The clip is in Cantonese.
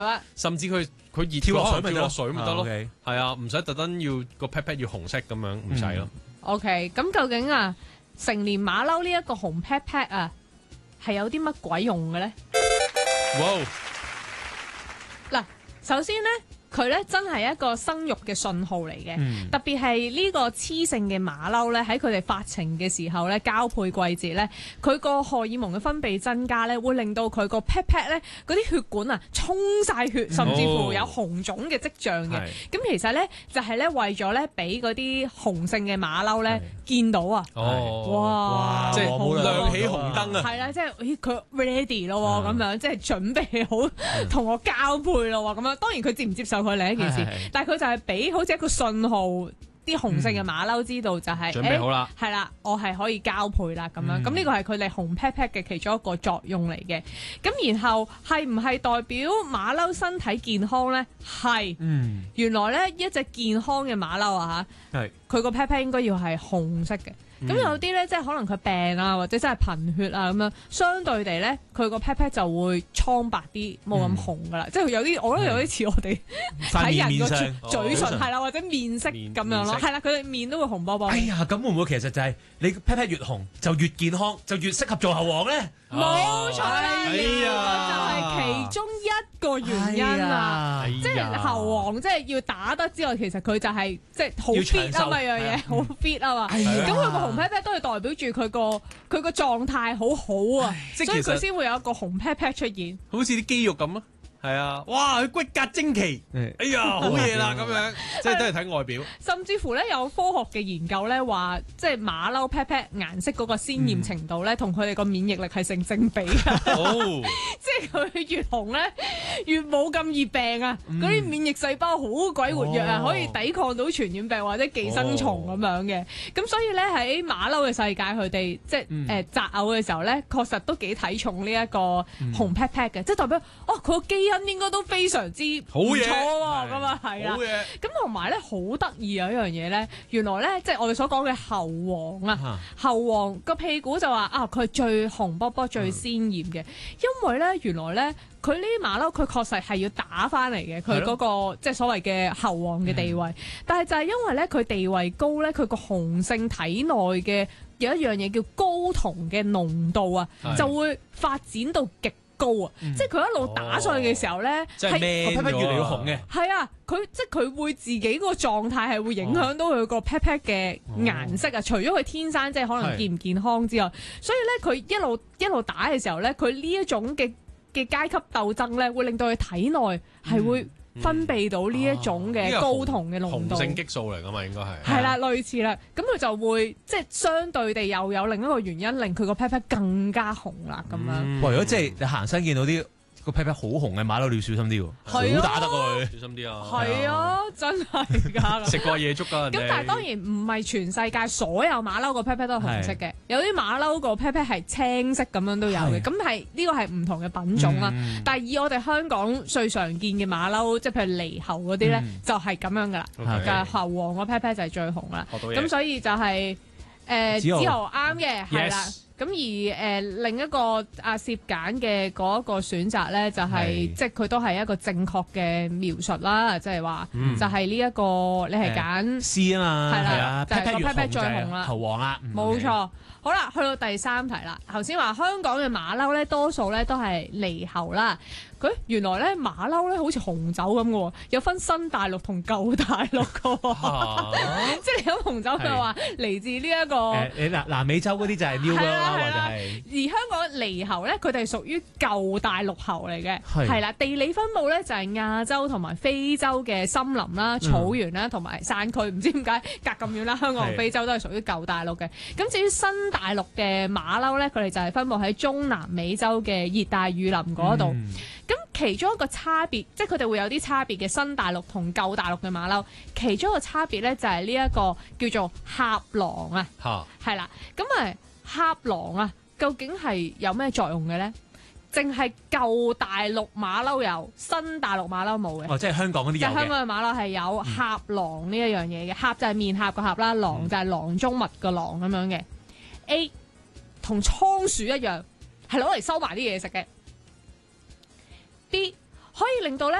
甚至佢熱跳落水咪跳落水咪得咯。 OK 係啊，唔使特登要個 pat pat 要紅色咁樣，唔使咯。 OK， 咁究竟啊，成年馬騮呢一個紅 pat pat 啊，係有啲乜鬼用嘅咧？ 哇！ 嗱，首先咧，佢咧真係一個生育嘅信號嚟嘅，特別係呢個雌性嘅馬騮咧，喺佢哋發情嘅時候咧，交配季節咧，佢個荷爾蒙嘅分泌增加咧，會令到佢個 pat pat 咧嗰啲血管啊衝晒血，甚至乎有紅腫嘅跡象嘅。咁其實咧就係咧為咗咧俾嗰啲雄性嘅馬騮咧見到啊，哇！ 即係好亮起紅燈啊！ 係啦，即係咦佢 ready 咯咁樣，即係準備好同我交配咯咁樣。當然佢接唔接受佢另一件事，但係佢就係俾好似一個信號，啲雄性嘅馬騮知道就係準備好啦， 係啦，我係可以交配啦咁樣。咁呢個係佢哋紅 pat pat 嘅其中一個作用嚟嘅。咁然後係唔係代表馬騮身體健康咧？係，原來咧一隻健康嘅馬騮啊嚇，佢個 pat pat 應該要係紅色嘅。咁有啲咧，即係可能佢病啊，或者真係貧血啊咁樣，相對地咧，佢個 pat pat 就會蒼白啲，冇咁紅噶啦。即係有啲，我覺得有啲似我哋睇人個嘴唇係啦，或者面色咁樣咯。係啦，佢哋面都會紅波波。 哎呀，咁會唔會其實就係你 pat pat 越紅就越健康，就越適合做猴王咧？ 冇錯啦，呢個就係其中一個原因啊！即係猴王，即係要打得之外，其實佢就係即係好 fit 啊嘛，樣嘢好 fit 啊嘛。咁佢個紅 pat pat 都係代表住佢個狀態好好啊，所以佢先會有一個紅 pat pat 出現， 好似啲肌肉咁啊！係啊，哇！佢骨骼精奇，哎呀，好嘢啦咁樣，即係都係睇外表。 甚至乎咧有科學嘅研究咧話，即係馬騮 pat pat 顏色嗰個鮮豔程度咧，同佢哋個免疫力係成正比嘅。即係佢越紅咧，越冇咁易病啊！嗰啲免疫細胞好鬼活躍啊，可以抵抗到傳染病或者寄生蟲咁樣嘅。咁所以咧喺馬騮嘅世界，佢哋即係擇偶嘅時候咧，確實都幾睇重呢一個紅 pat pat 嘅，即係代表佢個基因應該都非常之唔錯喎，咁啊係啦。咁同埋咧好得意啊一樣嘢咧，原來咧即係我哋所講嘅猴王啊，猴王個屁股就話佢係最紅卜卜、最鮮豔嘅，因為咧原來咧佢呢啲馬騮佢確實係要打翻嚟嘅，佢嗰個即係所謂嘅猴王嘅地位，但係就係因為咧佢地位高咧，佢個雄性體內嘅有一樣嘢叫睾酮嘅濃度啊，就會發展到極高啊！即係佢一路打上去嘅時候咧， 係個 pat pat 越嚟越紅嘅。 係啊，佢會自己個狀態係會影響到佢個 pat pat 嘅顏色啊！除咗佢天生即係可能健唔健康之外，所以咧佢一路打嘅時候咧，佢呢一種嘅階級鬥爭咧，會令到佢體內係會分泌到呢一種嘅睾酮嘅濃度， 雄性激素嚟㗎嘛，應該係。 係啦，類似啦，咁佢就會即係相對地又有另一個原因，令佢個 pat pat 更加紅啦咁樣。 如果即係你行山見到啲個 pat pat 好紅嘅馬騮，你要小心啲喎，好打得佢， 小心啲啊！ 係啊，真係㗎。 食過夜粥㗎。 咁但係當然唔係全世界所有馬騮個 pat pat 都係紅色嘅，有啲馬騮個 pat pat 係青色咁樣都有嘅。咁係呢個係唔同嘅品種啦。但係以我哋香港最常見嘅馬騮，即係譬如獼猴嗰啲咧，就係咁樣㗎啦。嘅猴王個 pat pat 就係最紅啦。咁所以就係子豪啱嘅，係啦。咁而另一個阿攝揀嘅嗰一個選擇咧，就係即係佢都係一個正確嘅描述啦，即係話就係呢一個你係揀 C 啊嘛，係啦， 就係個 pat pat 最紅啦， 猴王啦， 冇錯。好啦，去到第三題啦。頭先話香港嘅馬騮咧，多數咧都係獼猴啦。佢原來咧馬騮咧好似紅酒咁嘅喎，有分新大陸同舊大陸嘅喎。即係你飲紅酒嘅話，嚟自呢一個南美洲嗰啲就係 New World 啦，或者係。 而香港獼猴咧，佢哋係屬於舊大陸猴嚟嘅，係啦。地理分佈咧就係亞洲同埋非洲嘅森林啦、草原啦同埋山區，唔知點解隔咁遠啦。香港同非洲都係屬於舊大陸嘅。咁至於新大陸嘅馬騮咧，佢哋就係分佈喺中南美洲嘅熱帶雨林嗰度。咁其中一個差別，即係佢哋會有啲差別嘅新大陸同舊大陸嘅馬騮，其中一個差別咧就係呢一個叫做俠狼啊，係啦。咁俠狼啊，究竟係有咩作用嘅咧？淨係舊大陸馬騮有，新大陸馬騮冇嘅。 即係香港嗰啲有嘅。即係香港嘅馬騮係有俠狼呢一樣嘢嘅，俠就係面俠個俠啦，狼就係囊中物個狼咁樣嘅。A 同倉鼠一樣，係攞嚟收埋啲嘢食嘅。B 可以令到咧